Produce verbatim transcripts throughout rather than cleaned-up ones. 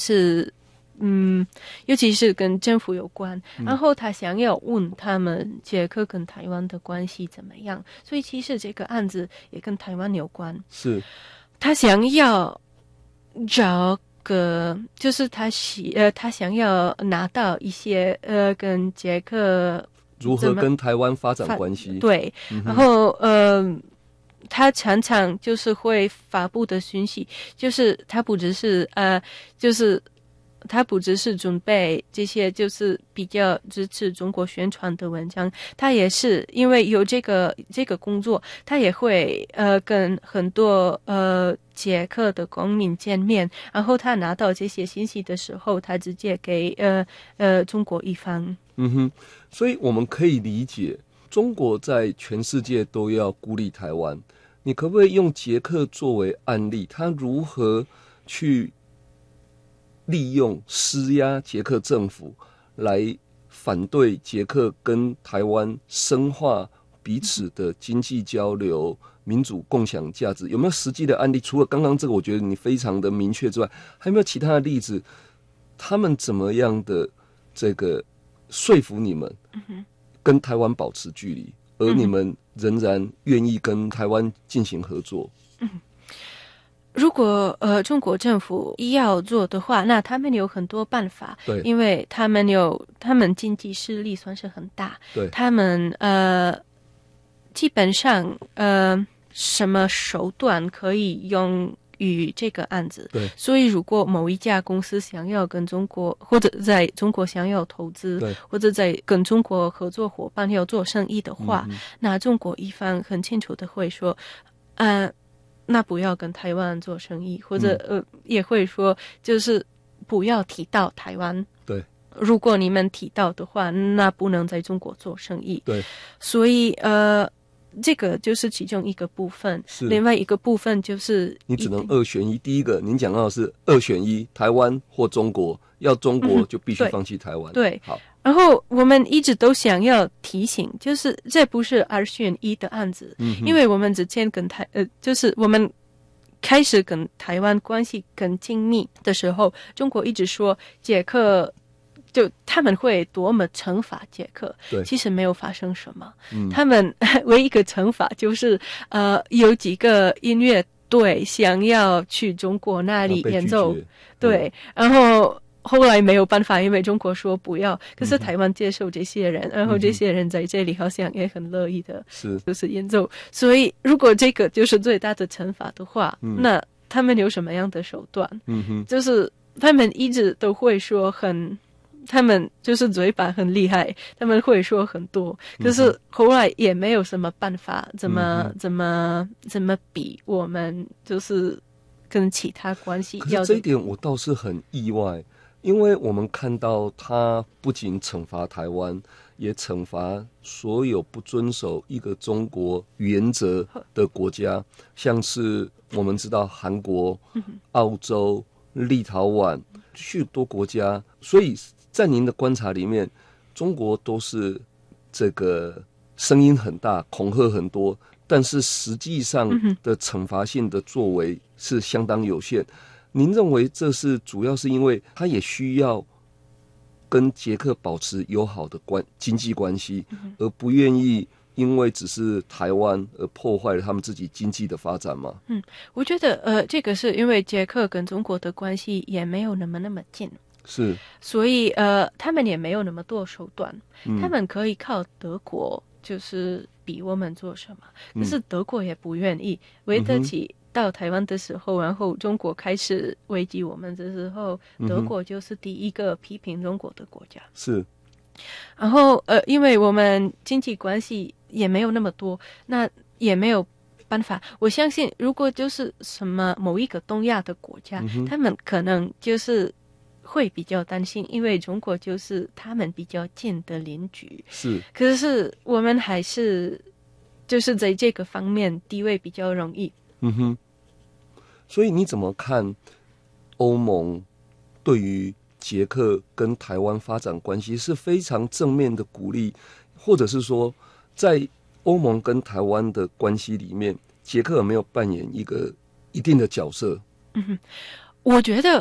是嗯，尤其是跟政府有关，然后他想要问他们捷克跟台湾的关系怎么样，所以其实这个案子也跟台湾有关。 是， 他想要找个，就是他喜呃，他想要拿到一些呃，跟捷克如何跟台湾发展关系？ 对，嗯、然后呃。他常常就是会发布的讯息，就是他不只是呃，就是他不只是准备这些就是比较支持中国宣传的文章，他也是因为有这个这个工作，他也会呃跟很多呃捷克的公民见面，然后他拿到这些信息的时候，他直接给呃呃中国一方。 嗯哼，所以我们可以理解，中国在全世界都要孤立台湾。你可不可以用捷克作为案例，他如何去利用施压捷克政府来反对捷克跟台湾深化彼此的经济交流、民主共享价值？有没有实际的案例？除了刚刚这个我觉得你非常的明确之外，还有没有其他的例子？他们怎么样的这个说服你们跟台湾保持距离，而你们仍然愿意跟台湾进行合作？ 嗯，如果呃中国政府要做的话，那他们有很多办法。 对， 因为他们有他们经济势力算是很大。 对， 他们呃基本上呃什么手段可以用于这个案子。 对， 所以如果某一家公司想要跟中国，或者在中国想要投资，或者在跟中国合作伙伴要做生意的话，嗯、那中国一方很清楚的会说，呃，那不要跟台湾做生意，或者、嗯、呃也会说就是不要提到台湾。 对， 如果你们提到的话，那不能在中国做生意。 对， 所以呃。这个就是其中一个部分，另外一个部分就是你只能二选一。第一个，您讲到的是二选一，台湾或中国，要中国就必须放弃台湾。 嗯、对， 好。 然后我们一直都想要提醒，就是这不是二选一的案子，嗯、因为我们之前跟台呃，就是我们开始跟台湾关系更紧密的时候，中国一直说捷克。就他们会多么惩罚捷克，其实没有发生什么。嗯、他们唯一一个惩罚就是呃，有几个音乐队想要去中国那里演奏，对，嗯、然后后来没有办法，因为中国说不要，可是台湾接受这些人，嗯、然后这些人在这里好像也很乐意的， 是就是演奏。所以如果这个就是最大的惩罚的话，嗯、那他们有什么样的手段？嗯哼，就是他们一直都会说很。他们就是嘴巴很厉害，他们会说很多，可是后来也没有什么办法，怎么、嗯、怎么怎么比我们就是跟其他关系。 可是这一点我倒是很意外，因为我们看到他不仅惩罚台湾，也惩罚所有不遵守一个中国原则的国家，像是我们知道韩国、澳洲、立陶宛许多国家，所以。在您的观察里面，中国都是这个声音很大，恐吓很多，但是实际上的惩罚性的作为是相当有限。您认为这是主要是因为他也需要跟捷克保持友好的关经济关系，而不愿意因为只是台湾而破坏了他们自己经济的发展吗？ 嗯，我觉得呃，这个是因为捷克跟中国的关系也没有那么那么近。 是， 所以呃，他们也没有那么多手段，嗯、他们可以靠德国，就是比我们做什么。可是德国也不愿意，维特奇到台湾的时候，嗯、然后中国开始危及我们的时候，德国就是第一个批评中国的国家。 是， 然后呃，因为我们经济关系也没有那么多，那也没有。办法，我相信，如果就是什么某一个东亚的国家，嗯、他们可能就是会比较担心，因为中国就是他们比较近的邻居。 是， 可是我们还是就是在这个方面地位比较容易。 嗯哼。所以你怎么看欧盟对于捷克跟台湾发展关系是非常正面的鼓励，或者是说在欧盟跟台湾的关系里面，捷克有没有扮演一个一定的角色？ 嗯哼，我觉得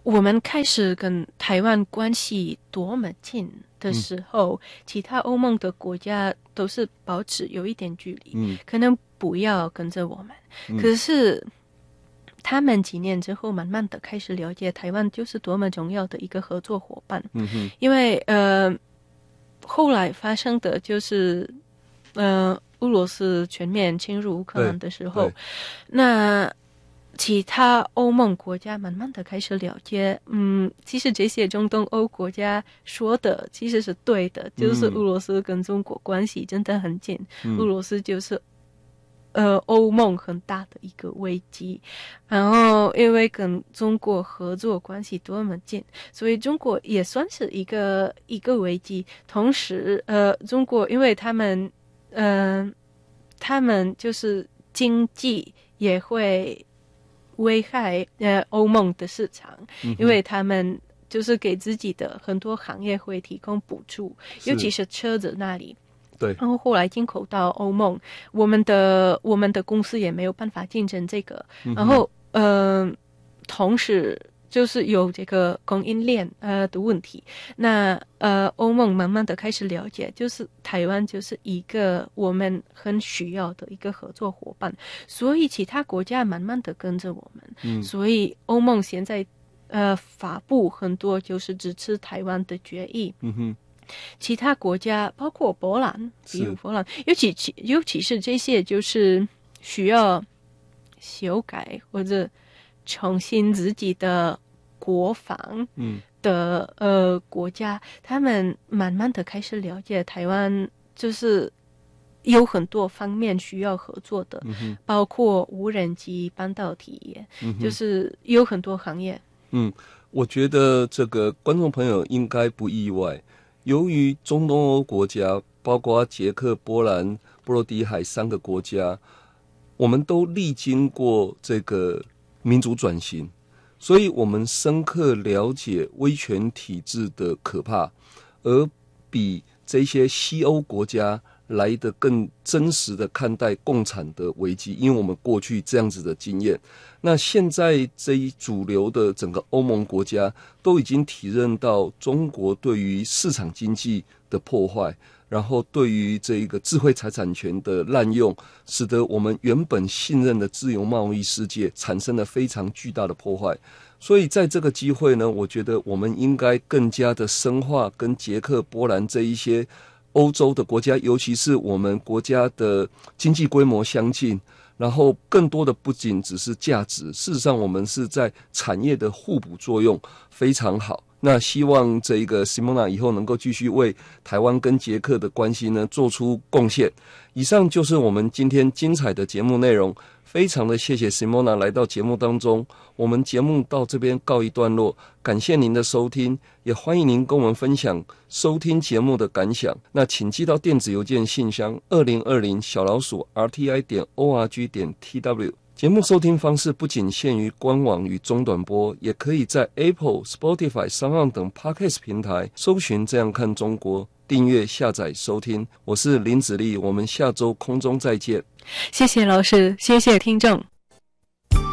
我们开始跟台湾关系多么近的时候，嗯、其他欧盟的国家都是保持有一点距离，嗯、可能不要跟着我们。嗯、可是他们几年之后，慢慢的开始了解台湾就是多么重要的一个合作伙伴。嗯哼，因为呃，后来发生的就是呃，俄罗斯全面侵入乌克兰的时候，那。其他欧盟国家慢慢的开始了解，嗯，其实这些中东欧国家说的其实是对的，就是俄罗斯跟中国关系真的很近，嗯、俄罗斯就是呃欧盟很大的一个危机，然后因为跟中国合作关系多么近，所以中国也算是一个一个危机。同时，呃，中国因为他们，嗯、呃，他们就是经济也会。危害呃欧盟的市场，嗯、因为他们就是给自己的很多行业会提供补助，尤其是车子那里。 对， 然后后来进口到欧盟，我们的我们的公司也没有办法竞争这个。嗯、然后呃，同时就是有这个供应链呃的问题。那呃，欧盟慢慢的开始了解，就是台湾就是一个我们很需要的一个合作伙伴，所以其他国家慢慢的跟着我们。嗯，所以欧盟现在呃发布很多就是支持台湾的决议。嗯哼。其他国家包括波兰，比如波兰，尤其其尤其是这些就是需要修改或者重新自己的国防的、嗯、呃国家，他们慢慢的开始了解台湾，就是有很多方面需要合作的，嗯、包括无人机、半导体，嗯、就是有很多行业。 嗯，我觉得这个观众朋友应该不意外。由于中东欧国家，包括捷克、波兰、波罗的海三个国家，我们都历经过这个民主转型，所以我们深刻了解威权体制的可怕，而比这些西欧国家来得更真实的看待共产的危机，因为我们过去这样子的经验。那现在这一主流的整个欧盟国家都已经体认到中国对于市场经济的破坏，然后对于这一个智慧财产权的滥用，使得我们原本信任的自由贸易世界产生了非常巨大的破坏。所以在这个机会呢，我觉得我们应该更加的深化跟捷克、波兰这一些欧洲的国家，尤其是我们国家的经济规模相近，然后更多的不仅只是价值，事实上我们是在产业的互补作用非常好。那希望这一个 Simona 以后能够继续为台湾跟捷克的关系呢做出贡献。以上就是我们今天精彩的节目内容，非常的谢谢 Simona 来到节目当中，我们节目到这边告一段落，感谢您的收听，也欢迎您跟我们分享收听节目的感想。那请寄到电子邮件信箱二零二零小老鼠 R T I 点 O R G 点 T W。节目收听方式不仅限于官网与中短波，也可以在 Apple、Spotify、SoundOn 等 Podcast 平台搜寻这样看中国，订阅、下载、收听。我是林子立，我们下周空中再见。 谢谢老师，谢谢听众。